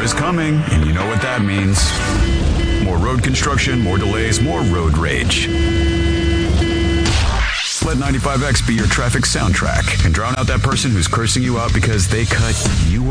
is coming, and you know what that means. More road construction, more delays, more road rage. Let 95X be your traffic soundtrack and drown out that person who's cursing you out because they cut you